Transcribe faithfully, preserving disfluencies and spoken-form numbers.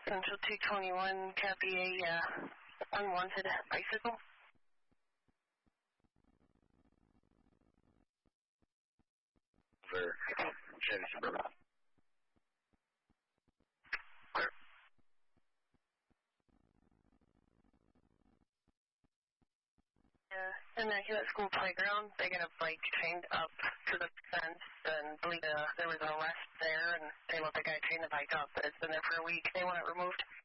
Central two twenty-one, copy a uh, unwanted bicycle. For Chevy Suburban. Clear. Yeah, and uh, here at school playground, they got a bike chained up to the fence, and believe uh, there was an arrest there, and they let the guy chain the bike up, but it's been there for a week. They want it removed.